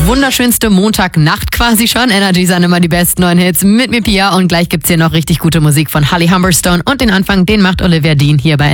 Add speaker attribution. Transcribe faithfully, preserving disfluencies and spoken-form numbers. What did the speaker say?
Speaker 1: wunderschönste Montagnacht quasi schon. Energy sind immer die besten neuen Hits mit mir, Pia. Und gleich gibt's hier noch richtig gute Musik von Holly Humberstone. Und den Anfang, den macht Olivia Dean hier bei